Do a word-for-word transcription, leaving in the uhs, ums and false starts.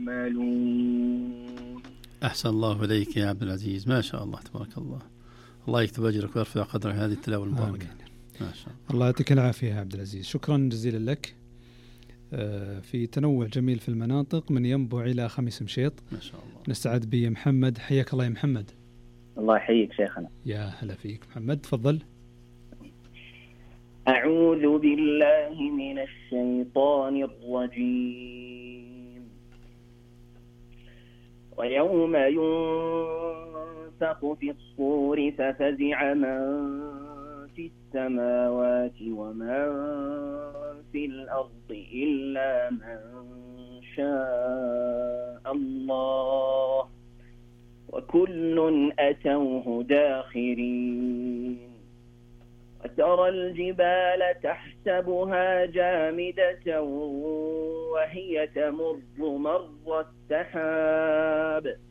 تعملون. أحسن الله إليك يا عبد العزيز، ما شاء الله تبارك الله. الله يكتب أجرك ويرفع قدرك هذه التلاوة المباركة. ما شاء الله. الله يعطيك العافية يا عبد العزيز، شكرا جزيلا لك. في تنوع جميل في المناطق من ينبع إلى خميس مشيط. ما شاء الله. نستعد بي محمد، حياك الله يا محمد. الله يحييك شيخنا. يا هلا فيك محمد، تفضل. أعوذ بالله من الشيطان الرجيم. ويوم ينفخ في الصور ففزع من في السماوات ومن في الأرض إلا من شاء الله وكل أتوه داخرين. وترى الجبال تحسبها جامدة وهي تمر مر السحاب